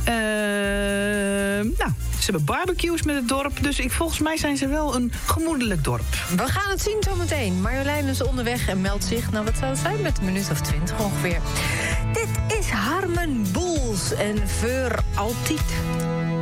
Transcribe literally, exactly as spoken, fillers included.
Uh, nou, ze hebben barbecues met het dorp. Dus ik, volgens mij zijn ze wel een gemoedelijk dorp. We gaan het zien zometeen. Marjolein is onderweg en meldt zich. Nou, wat zou het zijn? Met een minuut of twintig ongeveer. Dit is Harmen Boels en Voor Altijd.